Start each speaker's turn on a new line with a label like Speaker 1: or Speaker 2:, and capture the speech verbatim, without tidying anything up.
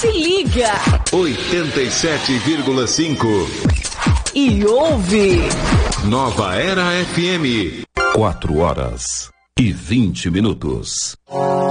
Speaker 1: Se liga.
Speaker 2: oitenta e sete vírgula cinco.
Speaker 1: E ouve.
Speaker 2: Nova Era F M.
Speaker 3: Quatro horas e vinte minutos.